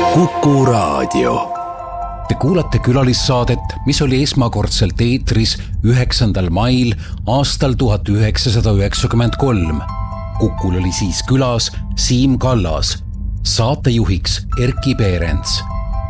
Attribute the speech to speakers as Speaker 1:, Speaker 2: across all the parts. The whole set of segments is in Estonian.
Speaker 1: Kuku Raadio. Te kuulate külalissaadet, mis oli esmakordselt eetris 9. mail aastal 1993. Kukul oli siis külas Siim Kallas, saatejuhiks Erki Peerents.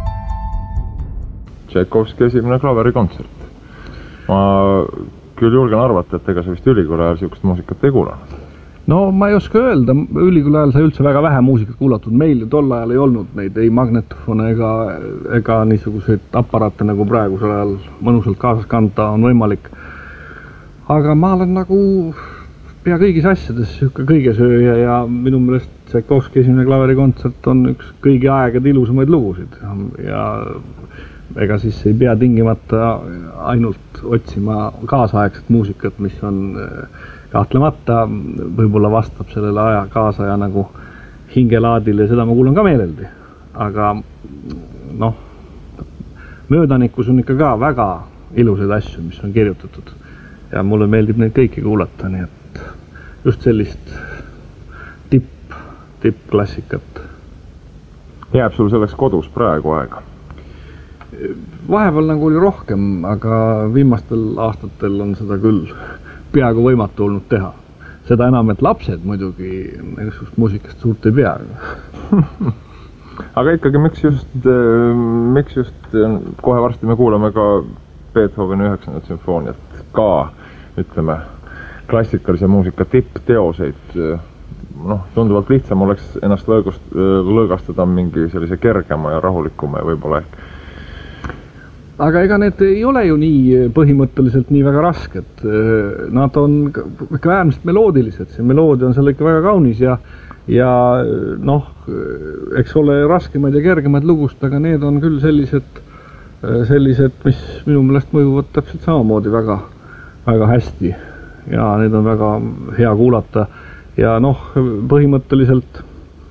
Speaker 2: Tšaikovski esimene klaverikontsert. Ma küll julgen arvata, et ega sa vist ülikooli ajal siukest muusikat ei kuulanud.
Speaker 3: No ma ei oska öelda, ülikooli ajal sai üldse väga vähe muusikat kuulatud. Meil tol ajal ei olnud neid, ei magnetofone ega niisuguseid aparaate nagu praegusel ajal mõnusalt kaasas kanda on võimalik. Aga ma olen nagu pea kõigis asjades kõigesööja ja minu meelest Tšaikovski esimene klaverikontsert on üks kõigi aegade ilusamaid lugusid. Ja ega siis ei pea tingimata ainult otsima kaasaegset muusikat, mis on kahtlemata võib-olla vastab sellele aja kaasaja nagu hingelaadile ja seda ma kuulan ka meeleldi. Aga noh, möödanikus on ikka ka väga ilusaid asju, mis on kirjutatud ja mulle meeldib neid kõiki kuulata, nii et just sellist tippklassikat.
Speaker 2: Jääb sul selleks kodus praegu aega?
Speaker 3: Vahepeal nagu oli rohkem, aga viimastel aastatel on seda küll peaaegu võimatu olnud teha. Seda enam, et lapsed muidugi muusikast suurt ei pea.
Speaker 2: Aga ikkagi, miks just kohe varsti me kuuleme ka Beethoveni 9. sümfooniat, ka ütleme klassikalise muusika tippteoseid. Tunduvalt lihtsam oleks ennast lõõgastada mingi sellise kergema ja rahulikuma ja võib-olla ehk. Aga ega need ei ole ju nii põhimõtteliselt nii väga rasked. Nad on ikka äärmiselt meloodilised. See meloodia on seal ikka väga kaunis ja eks ole raskemaid ja kergemaid lugust, aga need on küll sellised, mis minu meelest mõjuvad täpselt samamoodi väga, väga hästi. Ja need on väga hea kuulata. Ja põhimõtteliselt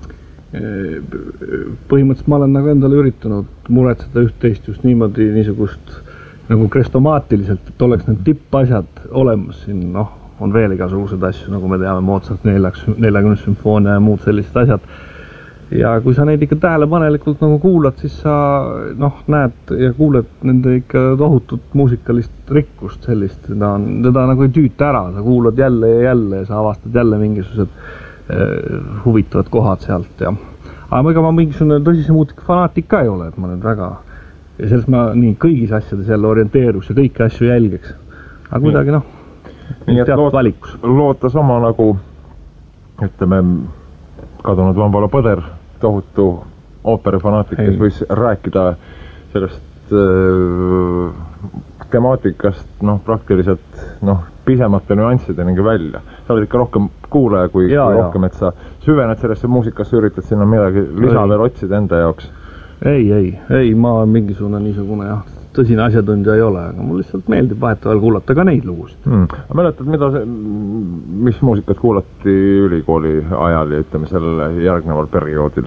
Speaker 2: ma olen nagu endale üritanud muretseda üht-teist just niisugust nagu krestomaatiliselt, et oleks need tippasjad olemas. Siin on veel igasugused asju, nagu me teame, Mozart 40 sümfoonia ja muud sellised asjad. Ja kui sa neid ikka tähelepanelikult nagu kuulad, siis sa näed ja kuuled nende ikka tohutut muusikalist rikkust sellist. Teda nagu ei tüüta ära, sa kuulad jälle ja jälle ja sa avastad jälle mingisugused huvitavad kohad sealt ja aga ega ma mingisugune tõsise muusika fanaatik ka ei ole, et ma nüüd väga ja selles ma nii kõigis asjades jälle orienteerus ja kõiki asju jälgiks. Aga kuidagi teatud valikus. Loota sama nagu ütleme kadunud Vambala Põder, tohutu ooperifanaatik, kes võis rääkida sellest temaatikast praktiliselt pisemate nüanssideni välja. Sa oled ikka rohkem kuulaja kui rohkem, et sa süvened sellesse muusikasse, üritad sinna midagi lisa veel otsida enda jaoks.
Speaker 3: Ei, ma mingisugune niisugune tõsine asjatundja ei ole, aga mul lihtsalt meeldib vahetavahel kuulata ka neid lugusid.
Speaker 2: Mäletad, mis muusikat kuulati ülikooli ajal ja ütleme sellele järgneval perioodil?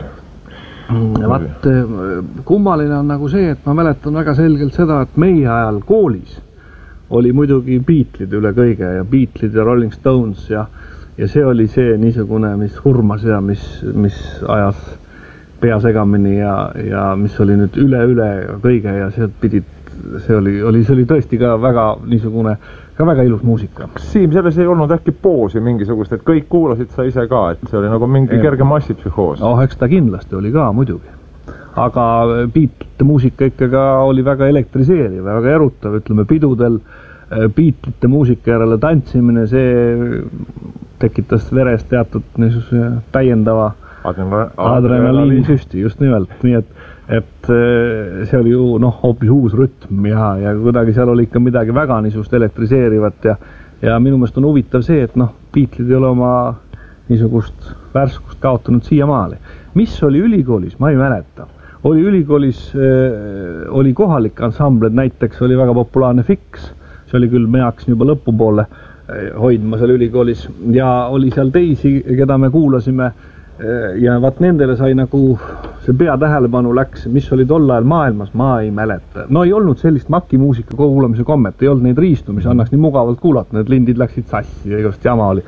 Speaker 3: Kummaline on nagu see, et ma mäletan väga selgelt seda, et meie ajal koolis oli muidugi Beatles'id üle kõige ja Beatles'id ja Rolling Stones ja see oli see niisugune, mis hurmas ja mis ajas pea segamini ja mis oli nüüd üle kõige ja see oli tõesti ka väga niisugune, ka väga ilus muusika.
Speaker 2: Siim, selles ei olnud äkki poosi mingisugust, et kõik kuulasid sa ise ka, et see oli nagu mingi kerge massipsühhoos.
Speaker 3: Eks ta kindlasti oli ka muidugi. Aga Beatles'ite muusika ikkagi oli väga elektriseeriv, väga erutav, ütleme pidudel Beatles'ite muusika järele tantsimine, see tekitas veres teatud täiendava adrenaliinisüsti, just nimelt. Nii et see oli ju hoopis uus rütm ja kuidagi seal oli ikka midagi väga niisugust elektriseerivat ja minu meelest on huvitav see, et Beatlesid ei ole oma niisugust värskust kaotanud siiamaale. Mis oli ülikoolis, ma ei mäleta. Ülikoolis oli kohalik ansambled, näiteks oli väga populaarne Fix, see oli küll, me hakkasin juba lõpupoole hoidma seal ülikoolis ja oli seal teisi, keda me kuulasime ja vaat nendele sai nagu see pea tähelepanu läks, mis oli tol ajal maailmas, ma ei mäleta. Ei olnud sellist makimuusika kuulamise kommet, ei olnud neid riistu, mis annaks nii mugavalt kuulata, need lindid läksid sassi ja igast jama oli.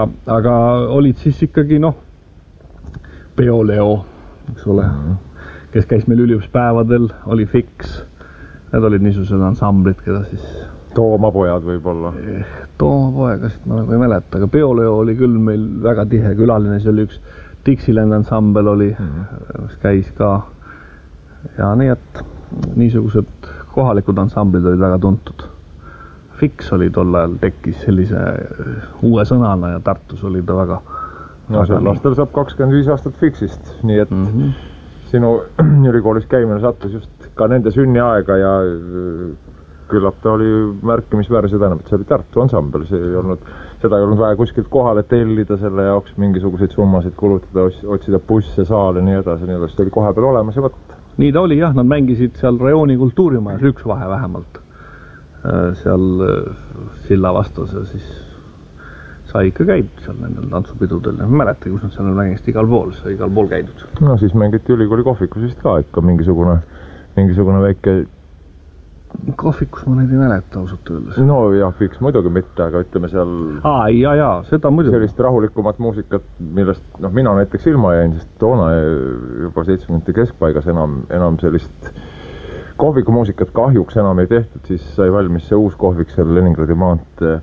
Speaker 3: Aga olid siis ikkagi Peo Leo, eks ole,
Speaker 2: kes käis meil üliõpilaspäevadel, oli Fix. Need olid niisugused ansamblid, keda siis...
Speaker 4: Toomapojad võib-olla.
Speaker 2: Toomapoegasid ma nagu ei mäleta, aga Peoleo oli küll meil väga tihe külaline, see oli üks Dixieland ansambel oli, mis käis ka. Ja nii, et niisugused kohalikud ansamblid olid väga tuntud. Fix oli tol ajal tekkis sellise uue sõnana ja Tartus oli ta väga...
Speaker 4: No sel aastal saab 25 aastat Fixist, nii et sinu ülikoolis käimine sattus just ka nende sünniaega ja küllap ta oli märkimisväärse tähendab, et see oli Tartu ansambel, seda ei olnud vaja kuskilt kohale tellida selle jaoks mingisuguseid summasid kulutada, otsida busse, saale, nii edasi, see oli kohe peal olemas ja võtta.
Speaker 2: Nii ta oli jah, nad mängisid seal rajooni kultuurimajas üks vahe vähemalt seal silla vastas ja siis sai ikka käidud seal nendel tantsupidudel ja ma mäletagi, kus nad seal mängisid igal pool käidud.
Speaker 4: No siis mängiti ülikooli kohvikus vist ka ikka mingisugune väike...
Speaker 2: Kohvikus ma neid ei mäleta ausalt öeldes.
Speaker 4: No jah, Fix muidugi mitte, aga ütleme seal...
Speaker 2: Jaa, seda muidugi.
Speaker 4: Sellist rahulikumat muusikat, millest mina näiteks ilma jäin, sest toona juba 70. keskpaigas enam sellist kohvikumuusikat kahjuks enam ei tehtud, siis sai valmis see uus kohvik seal Leningradi maantee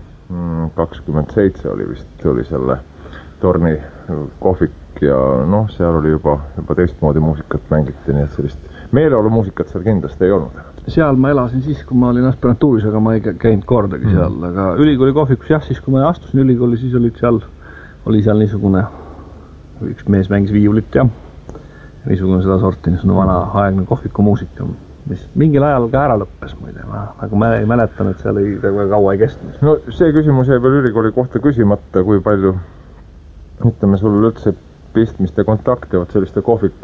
Speaker 4: 27 oli selle torni kohvik ja seal oli juba teistmoodi muusikat mängiti, nii et sellist meeleolu muusikat seal kindlasti ei olnud.
Speaker 2: Seal ma elasin siis, kui ma olin aspirantuuris, aga ma ei käinud kordagi seal, aga ülikooli kohvikus jah, siis kui ma astusin ülikooli, siis oli seal niisugune, üks mees mängis viiulit ja niisugune seda sorti, niisugune vana aegne kohvikumuusika, mis mingil ajal ka ära lõppes, aga ma ei mäletan, et seal väga kaua ei kestnud.
Speaker 4: No see küsimus jäi veel ülikooli kohta küsimata, kui palju, ütleme sul üldse pistmiste kontakte, selliste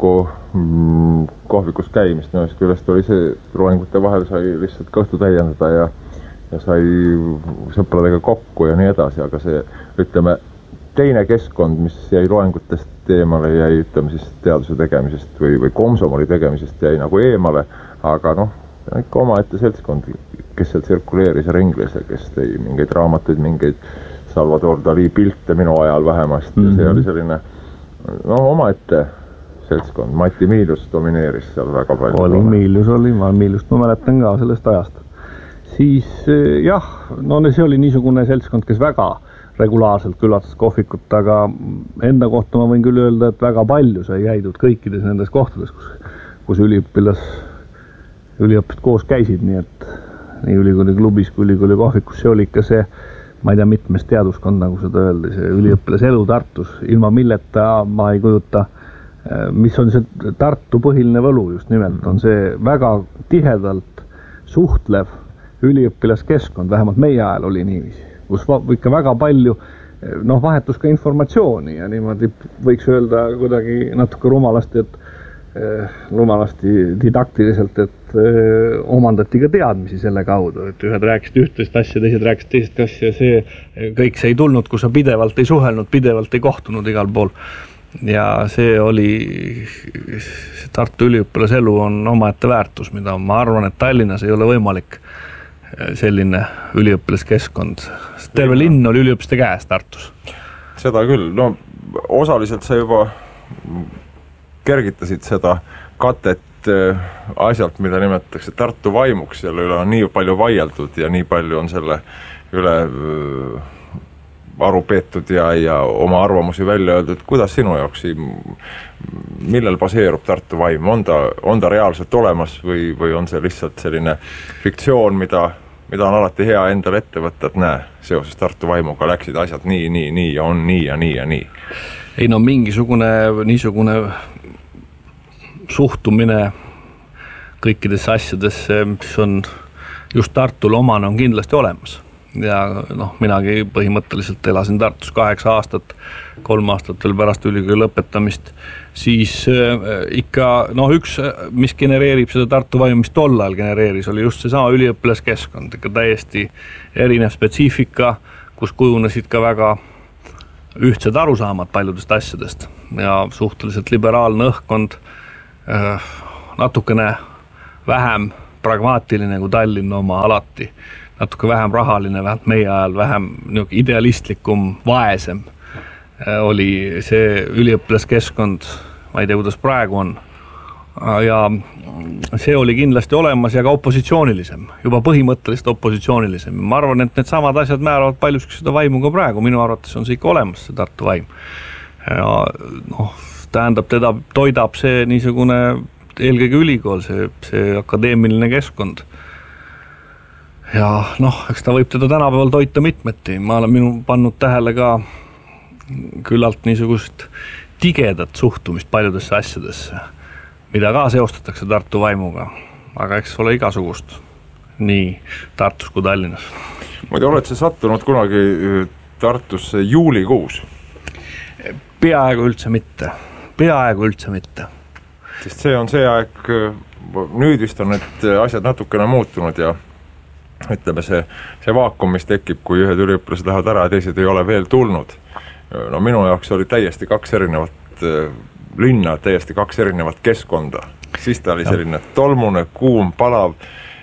Speaker 4: kohvikus käimist, ühest küljest oli see loengute vahel sai lihtsalt kõhtu täiendada ja sai sõpradega kokku ja nii edasi, aga see, ütleme, teine keskkond, mis jäi loengutest eemale, jäi, ütleme siis teaduse tegemisest või komsomoli tegemisest jäi nagu eemale, aga ikka omaette seltskond, kes seal tsirkuleeris ja ringles ja kes tõi mingeid raamatuid, mingeid Salvador Dali pilte minu ajal vähemasti ja see oli selline omaette seltskond, Mati Miilius domineeris seal väga palju.
Speaker 2: Miiliust ma mäletan ka sellest ajast. Siis jah, see oli niisugune seltskond, kes väga regulaarselt külastas kohvikut, aga enda kohta ma võin küll öelda, et väga palju sai käidud kõikides nendes kohtades, kus üliõpilased koos käisid, nii et nii ülikooli klubis kui ülikooli kohvikus, see oli ikka see, ma ei tea, mitmes teaduskond, nagu seda öeldi, see üliõpilaselu Tartus, ilma milleta ma ei kujuta, mis on see Tartu põhiline võlu just nimelt, on see väga tihedalt suhtlev üliõpilaskeskkond, vähemalt meie ajal oli niiviisi, kus ikka väga palju vahetus ka informatsiooni ja niimoodi võiks öelda kuidagi natuke rumalasti didaktiliselt, et omandati ka teadmisi selle kaudu, et ühed rääkisid ühtest asja, teised rääkisid teisest asja ja see kõik see ei tulnud, kui sa pidevalt ei suhelnud, pidevalt ei kohtunud igal pool. Ja see oli, Tartu üliõpilaselu on omaette väärtus, mida ma arvan, et Tallinnas ei ole võimalik selline üliõpilaskeskkond. Terve linn oli üliõpilaste käes Tartus.
Speaker 4: Seda küll, osaliselt sa juba kergitasid seda katet asjalt, mida nimetatakse Tartu vaimuks, selle üle on nii palju vaieldud ja nii palju on selle üle aru peetud ja oma arvamusi välja öeldud. Kuidas sinu jaoks, millel baseerub Tartu vaim? On ta reaalselt olemas või on see lihtsalt selline fiktsioon, mida on alati hea endale ette võtta, et näe, seoses Tartu vaimuga läksid asjad nii ja on nii ja nii ja nii?
Speaker 2: Ei mingisugune niisugune suhtumine kõikidesse asjadesse, mis on just Tartule omane, on kindlasti olemas. Ja minagi põhimõtteliselt elasin Tartus 8 aastat, 3 aastat veel pärast ülikooli lõpetamist, siis ikka üks, mis genereerib seda Tartu vaimu, mis tol ajal genereeris, oli just seesama üliõpilaskeskkond, ikka täiesti erinev spetsiifika, kus kujunesid ka väga ühtsed arusaamad paljudest asjadest ja suhteliselt liberaalne õhkkond, natukene vähem pragmaatiline kui Tallinn oma alati, natuke vähem rahaline, vähemalt meie ajal vähem idealistlikum, vaesem oli see üliõpilaskeskkond, ma ei tea, kuidas praegu on,
Speaker 3: ja see oli kindlasti olemas ja ka opositsioonilisem, juba põhimõtteliselt opositsioonilisem. Ma arvan, et need samad asjad määravad paljuski seda vaimu ka praegu, minu arvates on see ikka olemas, see Tartu vaim. Ja tähendab, teda toidab see niisugune eelkõige ülikool, see akadeemiline keskkond. Ja eks ta võib teda tänapäeval toita mitmeti. Ma olen pannud tähele ka küllalt niisugust tigedat suhtumist paljudesse asjadesse, mida ka seostatakse Tartu vaimuga, aga eks ole igasugust, nii Tartus kui Tallinnas.
Speaker 4: Muide, oled sa sattunud kunagi Tartusse juulikuus?
Speaker 3: Peaaegu üldse mitte.
Speaker 4: Sest see on see aeg, nüüd vist on need asjad natukene muutunud ja ütleme see vaakum, mis tekib, kui ühed üliõpilased lähevad ära ja teised ei ole veel tulnud. No minu jaoks oli täiesti 2 erinevat linna, täiesti 2 erinevat keskkonda. Siis ta oli selline tolmune, kuum, palav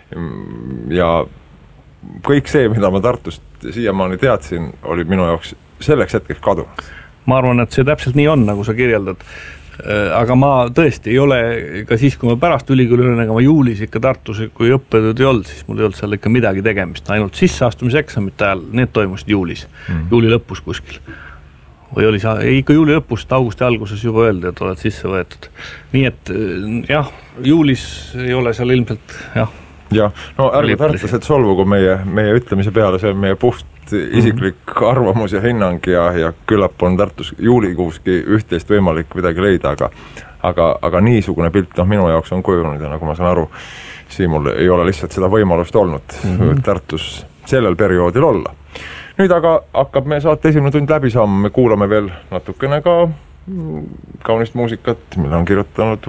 Speaker 4: ja kõik see, mida ma Tartust siiamaani teadsin, oli minu jaoks selleks hetkeks kadunud.
Speaker 3: Ma arvan, et see täpselt nii on, nagu sa kirjeldad. Aga ma tõesti ei ole, ka siis kui ma pärast ülikooli olin, aga ma juulis ikka Tartus, kui õppetööd ei olnud, siis mul ei olnud seal ikka midagi tegemist. Ainult sisseastumiseksamite ajal, need toimusid juulis, juuli lõpus kuskil. Või oli see ikka juuli lõpus, augusti alguses juba öeldi, et oled sisse võetud. Nii et jah, juulis ei ole seal ilmselt, jah.
Speaker 4: Ja, no ärge tartlased solvugu meie ütlemise peale, see on meie puht isiklik arvamus ja hinnang ja küllap on Tartus juulikuuski üht-teist võimalik midagi leida, aga niisugune pilt minu jaoks on kujunud ja nagu ma saan aru, Siimul ei ole lihtsalt seda võimalust olnud Tartus sellel perioodil olla. Nüüd aga hakkab meie saate esimene tund läbi saama, me kuulame veel natukene ka kaunist muusikat, mille on kirjutanud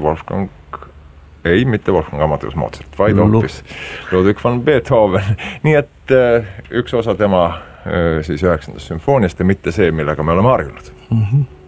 Speaker 4: mitte Wolfgang Amadeus Mozart, vaid hoopis Ludwig van Beethoven. Nii et üks osa tema siis 9. sümfooniast ja mitte see, millega me oleme harjunud.